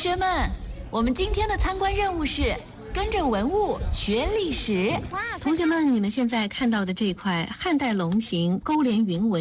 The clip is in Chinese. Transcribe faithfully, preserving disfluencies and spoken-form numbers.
学们，我们今天的参观任务是跟着文物学历史。 同学们，你们现在看到的这块汉代龙形勾连云纹